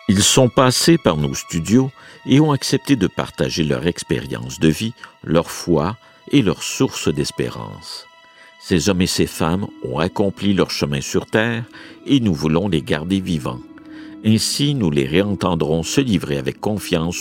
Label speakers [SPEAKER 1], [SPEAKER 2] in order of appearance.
[SPEAKER 1] Ils sont passés par nos studios et ont accepté de partager leur expérience de vie, leur foi et leur source d'espérance. Ces hommes et ces femmes ont accompli leur chemin sur Terre et nous voulons les garder vivants. Ainsi, nous les réentendrons se livrer avec confiance